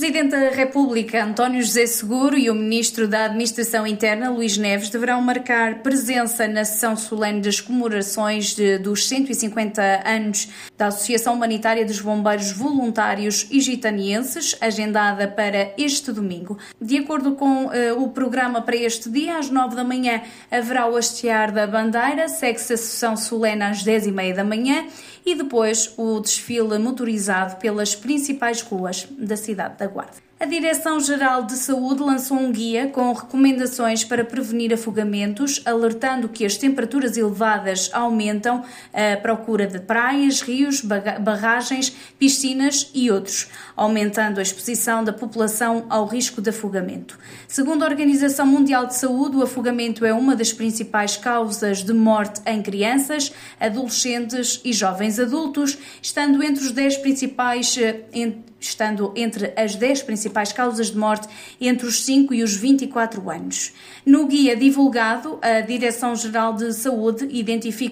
Presidente da República, António José Seguro, e o Ministro da Administração Interna, Luís Neves, deverão marcar presença na sessão solene das comemorações dos 150 anos da Associação Humanitária dos Bombeiros Voluntários Egitanienses, agendada para este domingo. De acordo com o programa para este dia, às 9 da manhã haverá o hastear da bandeira, segue-se a sessão solene às 10h30 da manhã e depois o desfile motorizado pelas principais ruas da cidade da Guarda. A Direção-Geral de Saúde lançou um guia com recomendações para prevenir afogamentos, alertando que as temperaturas elevadas aumentam a procura de praias, rios, barragens, piscinas e outros, aumentando a exposição da população ao risco de afogamento. Segundo a Organização Mundial de Saúde, o afogamento é uma das principais causas de morte em crianças, adolescentes e jovens adultos, estando entre as 10 principais causas de morte entre os 5 e os 24 anos. No guia divulgado, a Direção-Geral de Saúde identifica